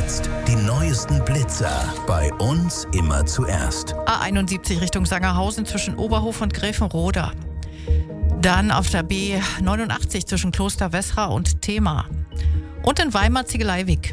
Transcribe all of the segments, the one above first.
Jetzt die neuesten Blitzer. Bei uns immer zuerst. A71 Richtung Sangerhausen zwischen Oberhof und Gräfenroda. Dann auf der B89 zwischen Kloster Wessra und Thema. Und in Weimar Ziegeleiweg.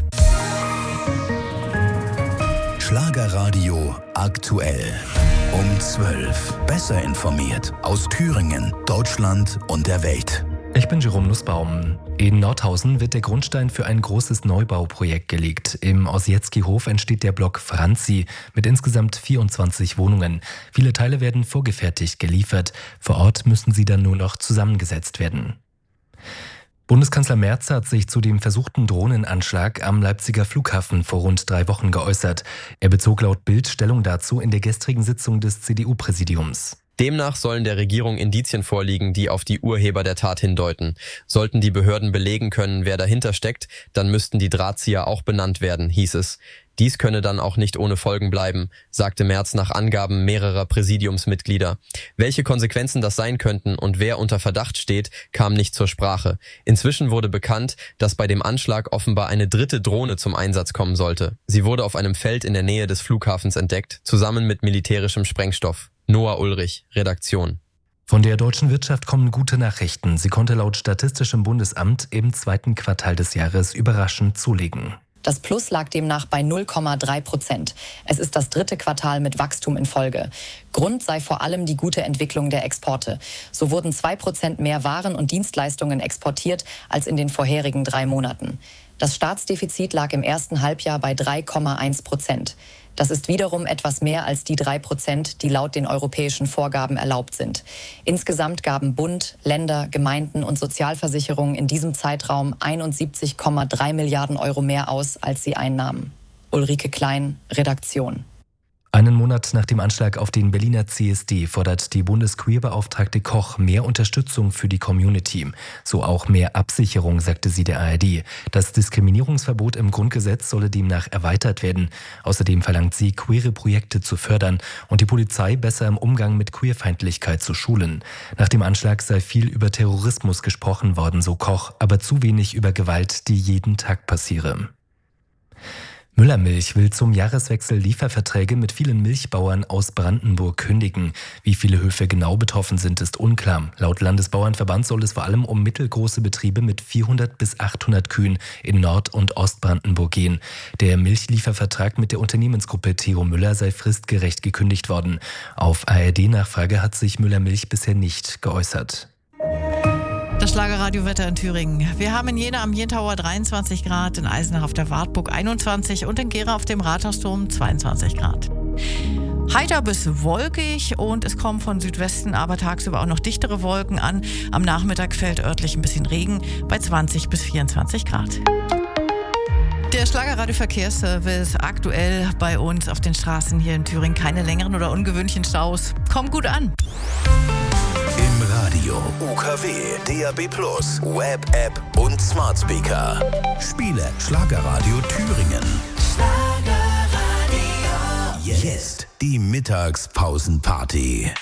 Schlagerradio aktuell. Um 12. Besser informiert aus Thüringen, Deutschland und der Welt. Ich bin Jerome Nussbaum. In Nordhausen wird der Grundstein für ein großes Neubauprojekt gelegt. Im Ossietzky-Hof entsteht der Block Franzi mit insgesamt 24 Wohnungen. Viele Teile werden vorgefertigt geliefert. Vor Ort müssen sie dann nur noch zusammengesetzt werden. Bundeskanzler Merz hat sich zu dem versuchten Drohnenanschlag am Leipziger Flughafen vor rund 3 Wochen geäußert. Er bezog laut Bild Stellung dazu in der gestrigen Sitzung des CDU-Präsidiums. Demnach sollen der Regierung Indizien vorliegen, die auf die Urheber der Tat hindeuten. Sollten die Behörden belegen können, wer dahinter steckt, dann müssten die Drahtzieher auch benannt werden, hieß es. Dies könne dann auch nicht ohne Folgen bleiben, sagte Merz nach Angaben mehrerer Präsidiumsmitglieder. Welche Konsequenzen das sein könnten und wer unter Verdacht steht, kam nicht zur Sprache. Inzwischen wurde bekannt, dass bei dem Anschlag offenbar eine 3. Drohne zum Einsatz kommen sollte. Sie wurde auf einem Feld in der Nähe des Flughafens entdeckt, zusammen mit militärischem Sprengstoff. Noah Ulrich, Redaktion. Von der deutschen Wirtschaft kommen gute Nachrichten. Sie konnte laut Statistischem Bundesamt im 2. Quartal des Jahres überraschend zulegen. Das Plus lag demnach bei 0,3%. Es ist das 3. Quartal mit Wachstum in Folge. Grund sei vor allem die gute Entwicklung der Exporte. So wurden 2% mehr Waren und Dienstleistungen exportiert als in den vorherigen 3 Monaten. Das Staatsdefizit lag im ersten Halbjahr bei 3,1%. Das ist wiederum etwas mehr als die 3%, die laut den europäischen Vorgaben erlaubt sind. Insgesamt gaben Bund, Länder, Gemeinden und Sozialversicherungen in diesem Zeitraum 71,3 Milliarden Euro mehr aus, als sie einnahmen. Ulrike Klein, Redaktion. Einen Monat nach dem Anschlag auf den Berliner CSD fordert die Bundesqueerbeauftragte Koch mehr Unterstützung für die Community. So auch mehr Absicherung, sagte sie der ARD. Das Diskriminierungsverbot im Grundgesetz solle demnach erweitert werden. Außerdem verlangt sie, queere Projekte zu fördern und die Polizei besser im Umgang mit Queerfeindlichkeit zu schulen. Nach dem Anschlag sei viel über Terrorismus gesprochen worden, so Koch, aber zu wenig über Gewalt, die jeden Tag passiere. Müllermilch will zum Jahreswechsel Lieferverträge mit vielen Milchbauern aus Brandenburg kündigen. Wie viele Höfe genau betroffen sind, ist unklar. Laut Landesbauernverband soll es vor allem um mittelgroße Betriebe mit 400 bis 800 Kühen in Nord- und Ostbrandenburg gehen. Der Milchliefervertrag mit der Unternehmensgruppe Theo Müller sei fristgerecht gekündigt worden. Auf ARD-Nachfrage hat sich Müllermilch bisher nicht geäußert. Das Schlagerradiowetter in Thüringen. Wir haben in Jena am Jentauer 23 Grad, in Eisenach auf der Wartburg 21 und in Gera auf dem Rathausturm 22 Grad. Heiter bis wolkig und es kommen von Südwesten aber tagsüber auch noch dichtere Wolken an. Am Nachmittag fällt örtlich ein bisschen Regen bei 20 bis 24 Grad. Der Schlagerradio-Verkehrsservice aktuell bei uns auf den Straßen hier in Thüringen. Keine längeren oder ungewöhnlichen Staus. Kommt gut an. Im Radio, UKW, DAB+, Web-App und Smart Speaker. Spiele Schlagerradio Thüringen. Schlagerradio. Jetzt die Mittagspausenparty.